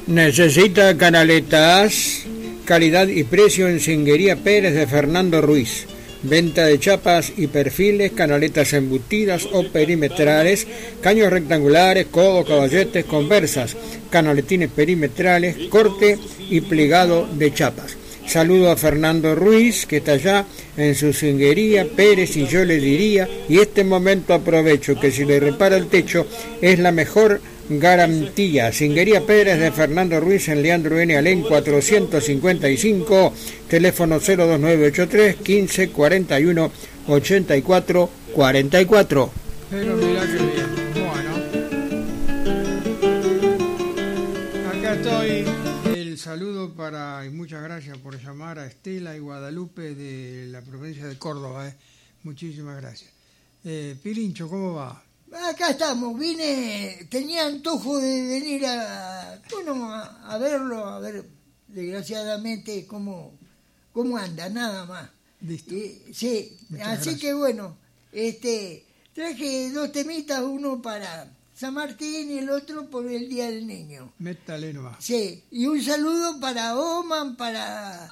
¿Necesita canaletas? Calidad y precio en Singuería Pérez de Fernando Ruiz. Venta de chapas y perfiles, canaletas embutidas o perimetrales, caños rectangulares, codos, caballetes, conversas, canaletines perimetrales, corte y plegado de chapas. Saludo a Fernando Ruiz, que está allá en su Singuería Pérez, y yo le diría, y este momento aprovecho, que si le repara el techo es la mejor garantía. Singuería Pérez de Fernando Ruiz en Leandro N. Alén 455, teléfono 02983 15 41 84 44. Pero mirá que bien. Bueno, acá estoy. El saludo para, y muchas gracias por llamar a Estela y Guadalupe de la provincia de Córdoba. Muchísimas gracias. Pirincho, ¿cómo va? Acá estamos, tenía antojo de venir a verlo, a ver desgraciadamente cómo anda, nada más. Listo. Sí, muchas así gracias. que bueno, traje dos temitas, uno para San Martín y el otro por el Día del Niño. Métale nomás. Sí, y un saludo para Oman, para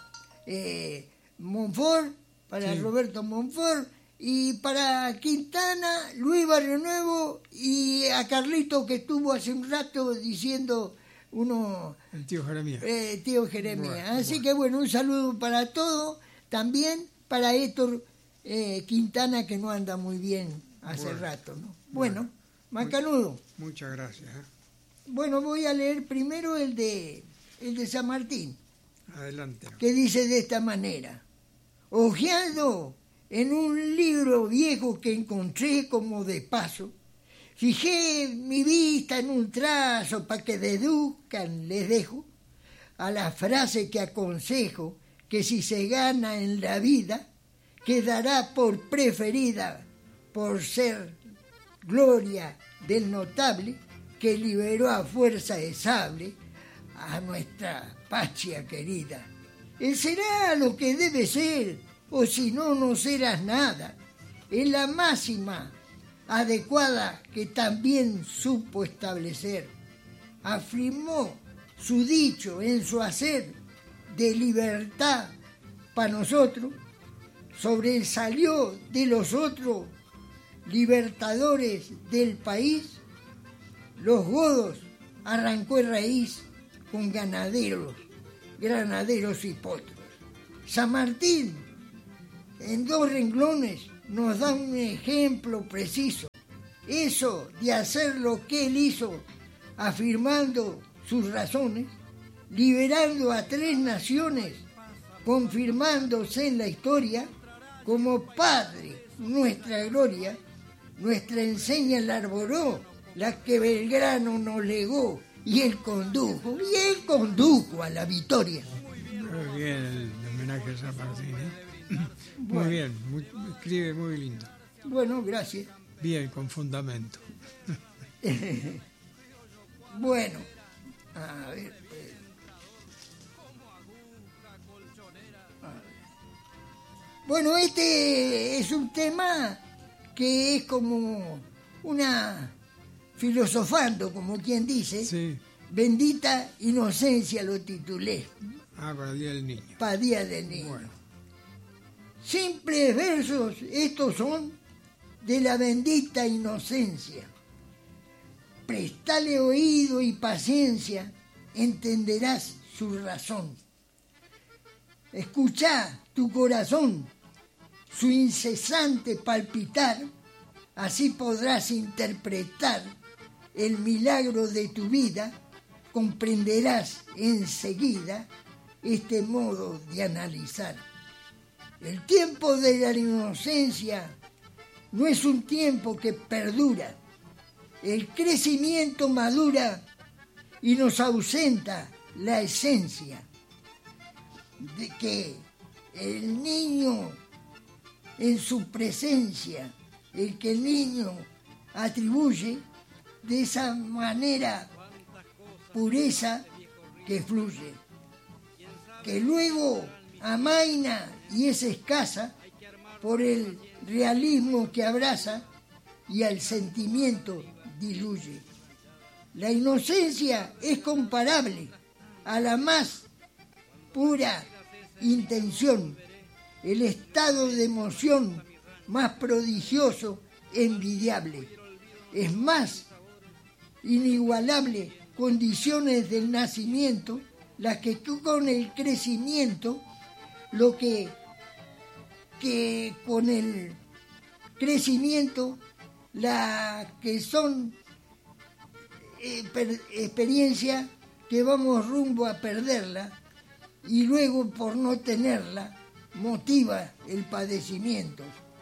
Monfort, para Sí. Roberto Monfort, y para Quintana, Luis Barrio Nuevo, y a Carlito, que estuvo hace un rato diciendo El tío Jeremías. tío Jeremías. Bueno, Así que bueno, un saludo para todos, también para Héctor Quintana, que no anda muy bien hace rato, ¿no? Bueno, Macanudo. Muchas gracias. Bueno, voy a leer primero el de San Martín, Adelante. que dice de esta manera: hojeando en un libro viejo que encontré como de paso, fijé mi vista en un trazo para que deduzcan, les dejo, a la frase que aconsejo, que si se gana en la vida, quedará por preferida, por ser gloria del notable que liberó a fuerza de sable a nuestra patria querida. Él será lo que debe ser, o si no, no serás nada. Es la máxima adecuada que también supo establecer. Afirmó su dicho en su hacer de libertad para nosotros, sobresalió de los otros libertadores del país, los godos arrancó de raíz con granaderos y potros. San Martín, en dos renglones, nos da un ejemplo preciso. Eso de hacer lo que él hizo, afirmando sus razones, liberando a 3 naciones, confirmándose en la historia como padre, nuestra gloria, nuestra enseña la arboró, la que Belgrano nos legó, y él condujo a la victoria. Muy bien el homenaje a San Martín. Bueno. Muy bien, escribe muy lindo. Bueno, gracias. Bien, con fundamento. Bueno, a ver. Bueno, este es un tema que es como una filosofando, como quien dice. Sí. Bendita inocencia lo titulé, Para el Día del Niño. para Día del Niño. Bueno. Simples versos estos son de la bendita inocencia. Prestale oído y paciencia, entenderás su razón. Escuchá tu corazón, su incesante palpitar, así podrás interpretar el milagro de tu vida, comprenderás enseguida este modo de analizar. El tiempo de la inocencia no es un tiempo que perdura. El crecimiento madura y nos ausenta la esencia de que el niño en su presencia, el que el niño atribuye de esa manera pureza que fluye, que luego amaina y es escasa por el realismo que abraza y al sentimiento diluye. La inocencia es comparable a la más pura intención, el estado de emoción más prodigioso, envidiable. Es más inigualable condiciones del nacimiento, las que con el crecimiento, lo que con el crecimiento, la que son experiencias que vamos rumbo a perderla y luego por no tenerla motiva el padecimiento.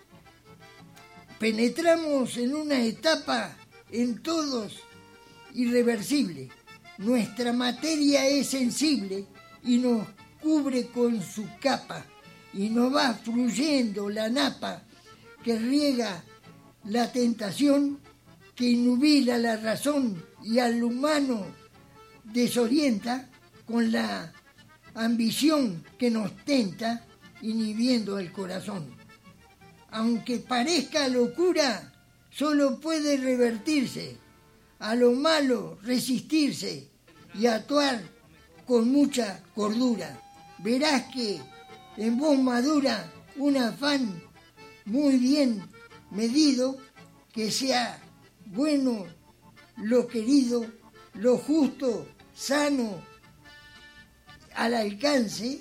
Penetramos en una etapa en todos irreversible. Nuestra materia es sensible y nos cubre con su capa y nos va fluyendo la napa que riega la tentación, que inubila la razón y al humano desorienta con la ambición que nos tenta, inhibiendo el corazón. Aunque parezca locura, solo puede revertirse, a lo malo resistirse y actuar con mucha cordura. Verás que en vos madura un afán muy bien medido, que sea bueno lo querido, lo justo, sano, al alcance,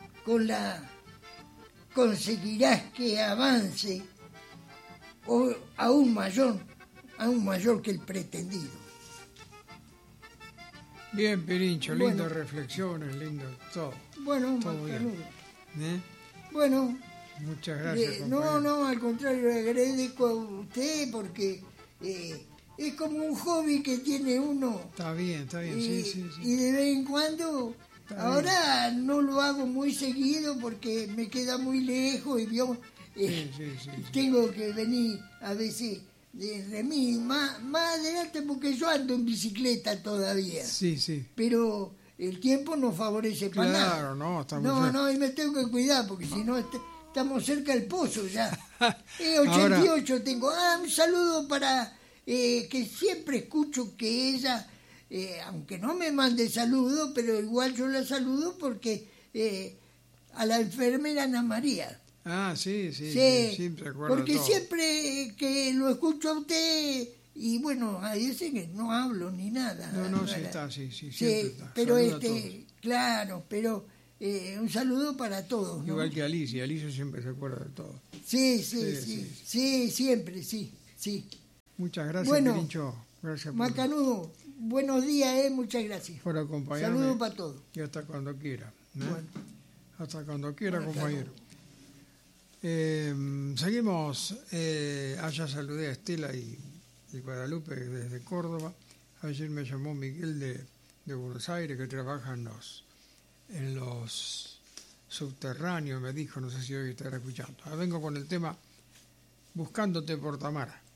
conseguirás que avance o aún mayor que el pretendido. Bien, Pirincho, lindas reflexiones, lindo todo. Bueno, todo bien. Bueno, muchas gracias. No, al contrario, le agradezco a usted porque es como un hobby que tiene uno. Está bien, sí. Y de vez en cuando, ahora no lo hago muy seguido porque me queda muy lejos y yo tengo que venir a veces de remis más adelante porque yo ando en bicicleta todavía. Sí. Pero el tiempo no favorece para nada. Claro, no, estamos y me tengo que cuidar porque si no estamos cerca del pozo ya. 88 ahora, tengo. Un saludo para que siempre escucho que ella, aunque no me mande saludos, pero igual yo la saludo porque a la enfermera Ana María. Sí, siempre acuerdo. Porque todo. Siempre que lo escucho a usted, y bueno, a veces que no hablo ni nada. No, sí está, siempre está. Pero claro, pero un saludo para todos, ¿no? Igual que Alicia siempre se acuerda de todo. Sí, siempre, sí. Muchas gracias, bueno, Pirincho. Gracias Macanudo, buenos días, muchas gracias. Por acompañarme. Saludos para todos. Y hasta cuando quiera. Bueno. Hasta cuando quiera, compañero. Seguimos. Allá saludé a Estela y Guadalupe desde Córdoba. Ayer me llamó Miguel de Buenos Aires, que trabaja en los subterráneos, me dijo, no sé si hoy estará escuchando. Ahora vengo con el tema Buscándote por Tamara.